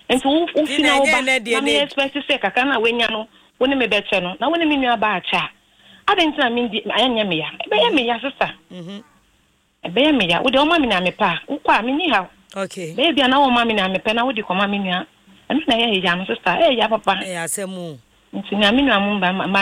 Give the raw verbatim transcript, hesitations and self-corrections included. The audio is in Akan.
nti wo fina wo ba na me expect say kaka na wenya no woni me beche no na woni me nua ba acha adentina me ndi anya me ya ebe ya me ya sister mhm ebe ya me ya wo de o ma me na me pa wo kwa me ni ha okay baby na wo ma me na me pa na wo di ko ma me nua enu na ya ya no sister eh ya papa eh asemu nti na me nua mo ba